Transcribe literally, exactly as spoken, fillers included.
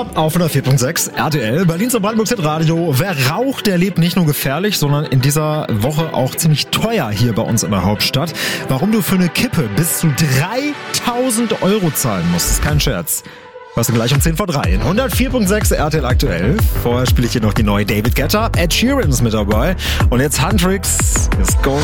Getter auf hundertvier Komma sechs R T L, Berlins und Brandenburgs Hitradio. Wer raucht, der lebt nicht nur gefährlich, sondern in dieser Woche auch ziemlich teuer hier bei uns in der Hauptstadt. Warum du für eine Kippe bis zu dreitausend Euro zahlen musst, ist kein Scherz. Was du gleich um zehn vor drei in hundertvier Komma sechs R T L aktuell. Vorher spiele ich hier noch die neue David Guetta. Ed Sheeran ist mit dabei. Und jetzt Huntrix. It's going